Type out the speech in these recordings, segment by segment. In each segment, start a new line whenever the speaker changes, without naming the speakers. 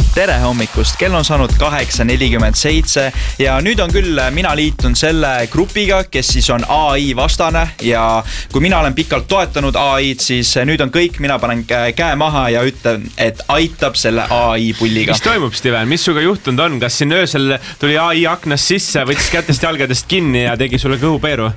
tere hommikust, kell on saanud 8:47 ja nüüd on küll mina liitun selle grupiga, kes siis on AI vastane ja kui mina olen pikalt toetanud AI-d, siis nüüd on kõik, mina panen käe maha ja ütlen, et aitab selle AI pulliga.
Mis toimub, Steven? Mis suga juhtunud on? Kas siin öösel tuli AI aknast sisse, võttis kätest jalgadest kinni ja tegi sulle kõhupeeru?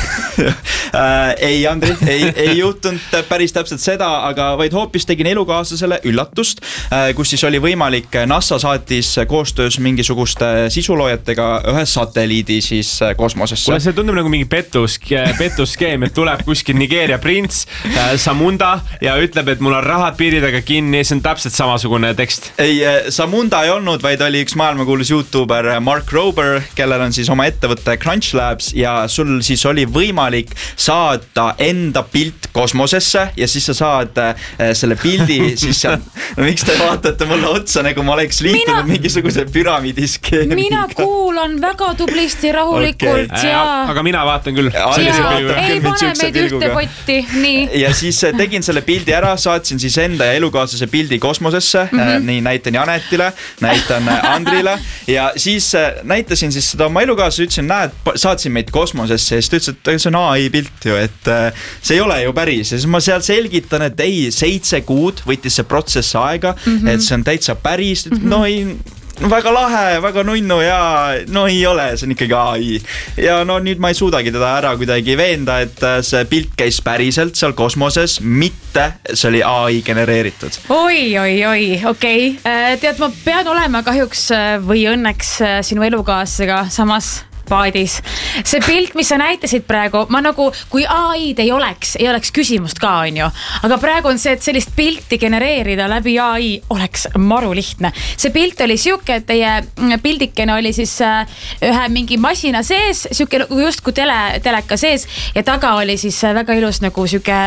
Ei, Andri, ei juhtunud päris täpselt seda, aga vaid hoopis tegin elukaaslasele üllatust, kus siis oli võimalik, NASA saatis koostöös mingisuguste sisuloojatega ühe satelliidi siis kosmosesse.
Kuule, see tundub nagu mingi petusskeem, et tuleb kuskil Nigeeria prints Samunda ja ütleb, et mul on rahad piiri taga kinni, see on täpselt samasugune tekst.
Ei, Samunda ei olnud, vaid oli üks maailmakuulus YouTuber Mark Rober, kellel on siis oma ettevõtte Crunch Labs ja sul siis oli võimalik saada enda pilt kosmosesse ja siis sa saad selle pildi siis seal, no miks te vaatate mulle otsa, nagu ma oleks liitunud mingisuguse püramiidiskeemiga.
Mina kuulan väga tublisti rahulikult ja...
Aga mina vaatan küll.
Ei pane meid ühte potti, nii.
Ja siis tegin selle pildi ära, saatsin siis enda ja elukaaslase pildi kosmosesse, nii näitan Janetile, näitan Andrile ja siis näitasin siis seda oma elukaaslase, ütlesin, näed, saatsin meid kosmosesse ja siis ta ütles, et see on AI pilt ju, et see ei ole ju päris ja siis ma seal selgitan, et ei, 7 kuud võttis see protsess aega, et see on täitsa päris, no ei, väga lahe, väga nunnu ja no ei ole, see on ikkagi AI ja no nüüd ma ei suudagi teda ära kuidagi veenda, et see pilt käis päriselt seal kosmoses, mitte see oli AI genereeritud.
Oi, okei. Tead, ma pean olema kahjuks või õnneks sinu elukaaslasega samas paadis. See pilt, mis sa näitasid praegu, ma nagu, kui AI-d ei oleks küsimust ka, on ju. Aga praegu on see, et sellist pilti genereerida läbi AI oleks maru lihtne. See pilt oli siuke, et teie pildikene oli siis ühe mingi masina sees, siuke just kui teleka sees ja taga oli siis väga ilus nagu siuke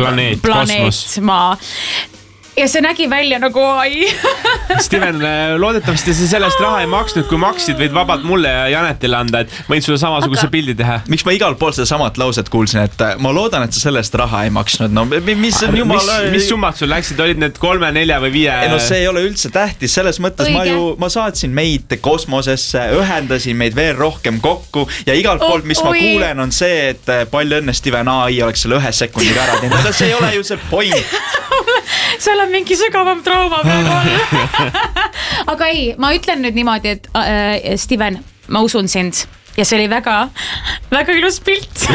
planeet maa. Ja see nägi välja nagu AI.
Steven, loodetavasti sa sellest raha ei maksnud, kui maksid, võid vabalt mulle ja Janetile anda, et võin sulle samasuguse pildi teha.
Miks ma igal pool seda samat lauset kuulsin, et ma loodan, et sa sellest raha ei maksnud. No, mis
summad sul läksid, olid need 3, 4 või 5?
No see ei ole üldse tähtis, selles mõttes ma saatsin meid kosmosesse, ühendasin meid veel rohkem kokku ja igalt poolt, mis ma kuulen, on see, et palju õnne Steven AI oleks selle 1 sekundiga ära teinud. Aga see ei ole ju see point.
Seal on mingi sügavam trauma praegu. Aga ei, ma ütlen nüüd niimoodi, et Steven, ma usun sind ja see oli väga, väga ilus pilt.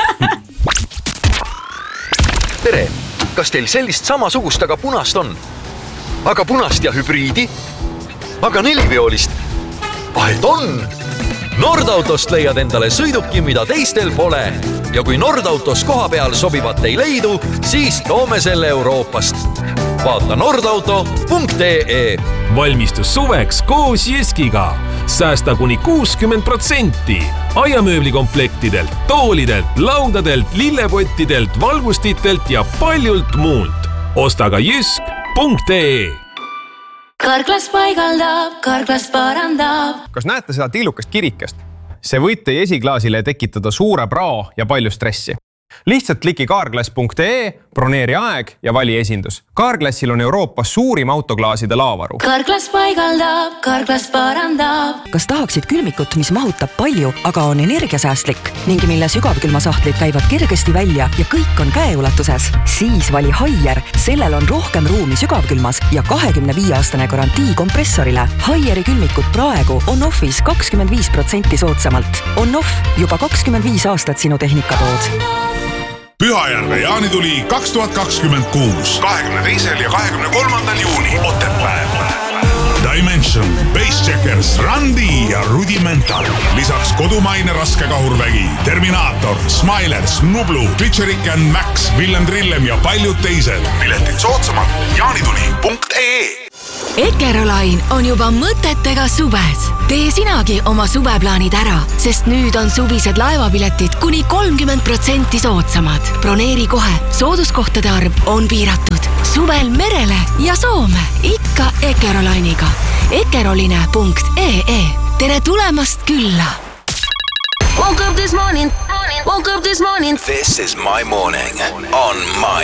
Tere, kas teil sellist samasugust, aga punast on? Aga punast ja hübriidi? Aga 4-veolist? Et on! Nordautost leiad endale sõiduki, mida teistel pole. Ja kui Nordautos koha peal sobivat ei leidu, siis toome selle Euroopast. Vaata nordauto.ee.
Valmistus suveks koos Jyskiga. Säästa kuni 60%. Aiamööblikomplektidelt, toolidelt, laudadelt, lillepottidelt, valgustitelt ja paljult muult. Osta ka jysk.ee.
Karklas paigaldab, Karklas parandab.
Kas näete seda tillukast kirikest? See võib teie esiklaasile tekitada suure prao ja palju stressi. Lihtsalt kliki carglass.ee, broneeri aeg ja vali esindus. Carglassil on Euroopas suurim autoklaaside laavaru.
Karklas paigaldab, Karklas parandab.
Kas tahaksid külmikut, mis mahutab palju, aga on energiasäästlik ning mille sügavkülmasahtlid käivad kergesti välja ja kõik on käeulatuses? Siis vali Haier, sellel on rohkem ruumi sügavkülmas ja 25-aastane garantii kompressorile. Haieri külmikut praegu on offis 25% soodsamalt. On off juba 25 aastat sinu tehnikatood.
Pühajärve jaanituli 2026. 22. ja 23. juuni Otepääl. Dimension, Basecheckers, Randi ja Rudimental. Lisaks kodumaine raskekahurvägi, Terminator, Smilers, Nublu, Glitcherican, Max, Willem Trillem ja paljud teised. Piletid soodsamalt jaanituli.ee.
Ekerolain on juba mõtetega suves. Tee sinagi oma suveplaanid ära, sest nüüd on suvised laevapiletid kuni 30% soodsamad. Broneeri kohe, sooduskohtade arv on piiratud. Suvel merele ja Soome, ikka Ekerolainiga. Ekeroline.ee. Tere tulemast külla!
Woke up this morning. This is my morning on my